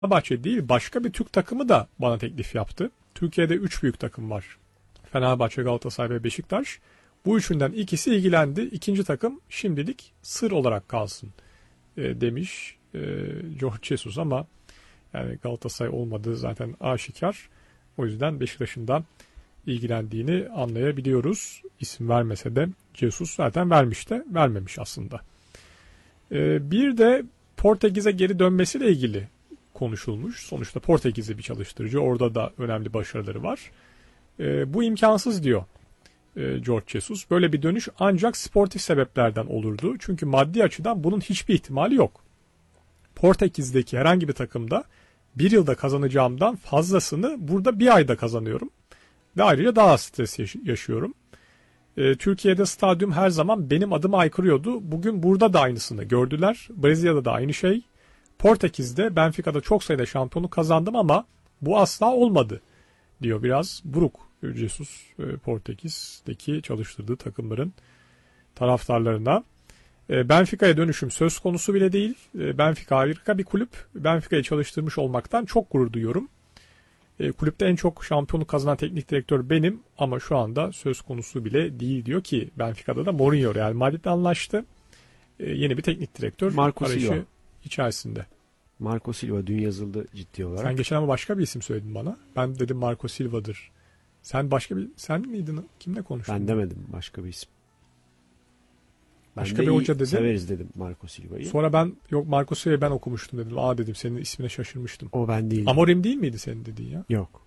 Fenerbahçe değil, başka bir Türk takımı da bana teklif yaptı. Türkiye'de 3 büyük takım var. Fenerbahçe, Galatasaray ve Beşiktaş. Bu üçünden ikisi ilgilendi. İkinci takım şimdilik sır olarak kalsın demiş Jorge Jesus, ama yani Galatasaray olmadığı zaten aşikar. O yüzden Beşiktaş'ın da ilgilendiğini anlayabiliyoruz. İsim vermese de Jesus zaten vermiş de vermemiş aslında. Bir de Portekiz'e geri dönmesiyle ilgili konuşulmuş. Sonuçta Portekiz'de bir çalıştırıcı. Orada da önemli başarıları var. Bu imkansız diyor Jorge Jesus. Böyle bir dönüş ancak sportif sebeplerden olurdu. Çünkü maddi açıdan bunun hiçbir ihtimali yok. Portekiz'deki herhangi bir takımda bir yılda kazanacağımdan fazlasını burada bir ayda kazanıyorum. Ve ayrıca daha az stres yaşıyorum. Türkiye'de stadyum her zaman benim adıma aykırıyordu. Bugün burada da aynısını gördüler. Brezilya'da da aynı şey. Portekiz'de, Benfica'da çok sayıda şampiyonluk kazandım ama bu asla olmadı diyor. Biraz buruk Jesus Portekiz'deki çalıştırdığı takımların taraftarlarına. Benfica'ya dönüşüm söz konusu bile değil. Benfica harika bir kulüp. Benfica'yı çalıştırmış olmaktan çok gurur duyuyorum. Kulüpte en çok şampiyonluk kazanan teknik direktör benim ama şu anda söz konusu bile değil diyor ki Benfica'da da Mourinho Real Madrid'le anlaştı. Yeni bir teknik direktör Marco Silva içerisinde. Marco Silva dün yazıldı ciddi olarak. Sen geçen ama başka bir isim söyledin bana. Ben dedim Marco Silva'dır. Sen miydin? Kimle konuştun? Ben demedim, başka bir isim. Başka bir hoca dedi. Severiz dedim Marco Silva'yı. Sonra ben yok Marco Silva'yı ben okumuştum dedim. Dedim senin ismine şaşırmıştım. O ben değilim. Amorim değil miydi senin dediğin ya? Yok.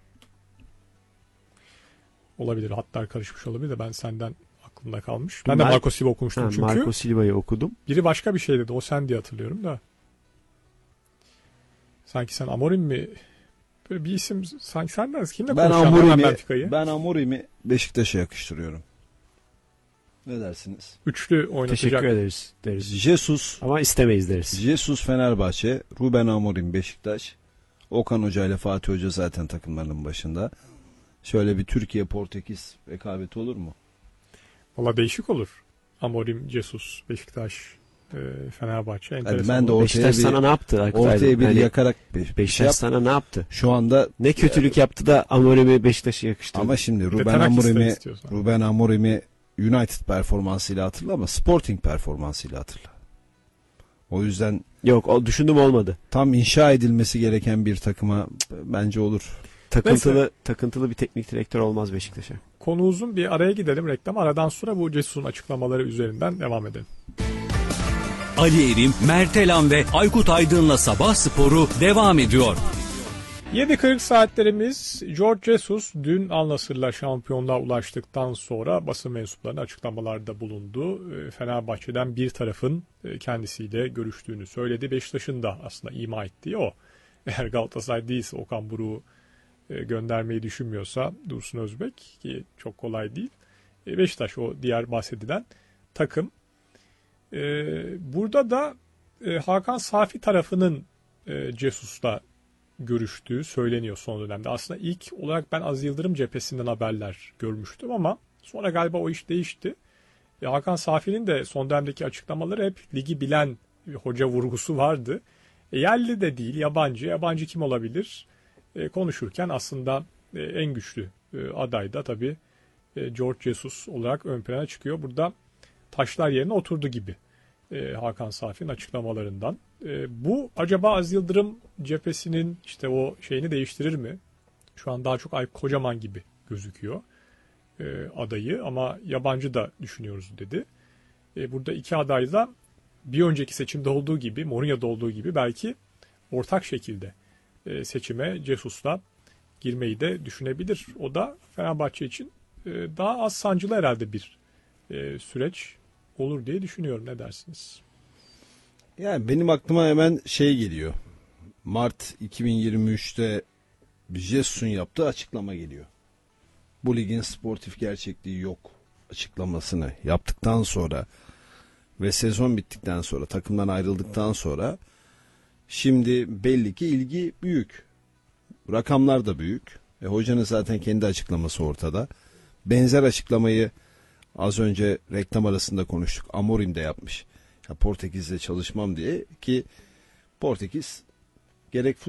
Olabilir. Hatlar karışmış olabilir de ben senden aklımda kalmış. Ben de Marco Silva okumuştum çünkü. Marco Silva'yı okudum. Biri başka bir şey dedi. O sen diye hatırlıyorum da. Sanki sen Amorim mi? Böyle bir isim sanki sen de kimle konuşuyorsun? Ben Amorim'i Beşiktaş'a yakıştırıyorum. Ne dersiniz? Üçlü oynatacak. Teşekkür ederiz deriz. Jesus ama istemeyiz deriz. Jesus Fenerbahçe, Ruben Amorim Beşiktaş, Okan Hoca ile Fatih Hoca zaten takımlarının başında. Şöyle bir Türkiye Portekiz rekabeti olur mu? Valla değişik olur. Amorim, Jesus, Beşiktaş, Fenerbahçe enteresan. Ben de Beşiktaş sana ne yaptı? Ortaya bir yakarak Beşiktaş sana ne yaptı? Şu anda ne kötülük yaptı da Amorim'i Beşiktaş'a yakıştırdı. Ama şimdi Ruben Amorim'i United performansıyla hatırla ama Sporting performansıyla hatırla. O yüzden yok, o düşündüm olmadı. Tam inşa edilmesi gereken bir takıma bence olur. Takıntılı bir teknik direktör olmaz Beşiktaş'a. Konu uzun, bir araya gidelim reklam. Aradan sonra bu Cesus'un açıklamaları üzerinden devam edelim. Ali Erim, Mert Elan ve Aykut Aydın'la Sabah Sporu devam ediyor. 7.40 saatlerimiz. Jorge Jesus dün Al Nassr'la şampiyonluğa ulaştıktan sonra basın mensuplarına açıklamalarda bulundu. Fenerbahçe'den bir tarafın kendisiyle görüştüğünü söyledi. Beşiktaş'ın da aslında ima ettiği o. Eğer Galatasaray değilse, Okan Buruk'u göndermeyi düşünmüyorsa Dursun Özbek, ki çok kolay değil. Beşiktaş o diğer bahsedilen takım. Burada da Hakan Safi tarafının Jesus'la görüştüğü söyleniyor son dönemde. Aslında ilk olarak ben Aziz Yıldırım cephesinden haberler görmüştüm ama sonra galiba o iş değişti. Hakan Safi'nin de son dönemdeki açıklamaları hep ligi bilen bir hoca vurgusu vardı. Yerli de değil, yabancı. Yabancı kim olabilir? Konuşurken aslında en güçlü aday da tabii Jorge Jesus olarak ön plana çıkıyor. Burada taşlar yerine oturdu gibi Hakan Safi'nin açıklamalarından. Bu acaba Aziz Yıldırım cephesinin işte o şeyini değiştirir mi? Şu an daha çok Aykut Kocaman gibi gözüküyor adayı ama yabancı da düşünüyoruz dedi. Burada iki aday da bir önceki seçimde olduğu gibi, Mourinho'da olduğu gibi belki ortak şekilde seçime Jesus'la girmeyi de düşünebilir. O da Fenerbahçe için daha az sancılı herhalde bir süreç olur diye düşünüyorum. Ne dersiniz? Yani benim aklıma hemen şey geliyor. Mart 2023'te Jesus'un yaptığı açıklama geliyor. Bu ligin sportif gerçekliği yok açıklamasını yaptıktan sonra ve sezon bittikten sonra, takımdan ayrıldıktan sonra şimdi belli ki ilgi büyük. Rakamlar da büyük. Hocanın zaten kendi açıklaması ortada. Benzer açıklamayı az önce reklam arasında konuştuk. Amorim de yapmış. Portekiz'le çalışmam diye, ki Portekiz gerek